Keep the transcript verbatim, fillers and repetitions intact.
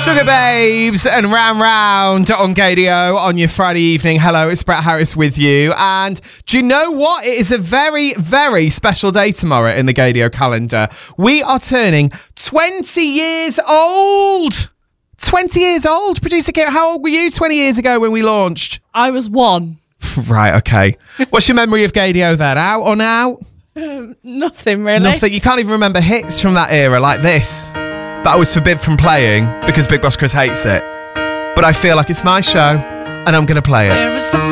Sugar Babes and Round Round on Gadio on your Friday evening. Hello, it's Brett Harris with you. And do you know what? It is a very, very special day tomorrow in the Gadio calendar. We are turning twenty years old. twenty years old. Producer Kira, how old were you twenty years ago when we launched? I was one. Right, okay. What's your memory of Gadio then? Out or out? Um, nothing really. Nothing. You can't even remember hits from that era like this. That I was forbid from playing because Big Boss Chris hates it. But I feel like it's my show and I'm going to play it.